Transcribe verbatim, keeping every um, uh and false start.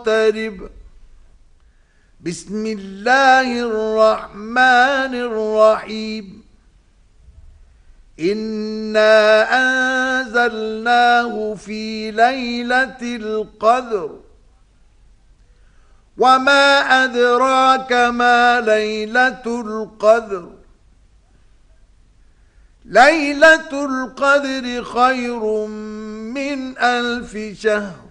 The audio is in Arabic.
مقترب. بسم الله الرحمن الرحيم. إنا أنزلناه في ليلة القدر وما أدراك ما ليلة القدر. ليلة القدر خير من ألف شهر